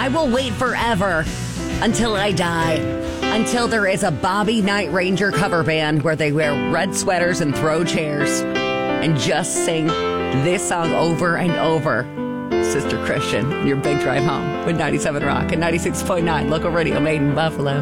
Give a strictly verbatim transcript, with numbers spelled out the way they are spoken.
I will wait forever until I die, until there is a Bobby Night Ranger cover band where they wear red sweaters and throw chairs and just sing this song over and over. Sister Christian, your big drive home with ninety-seven Rock and ninety-six point nine local radio made in Buffalo.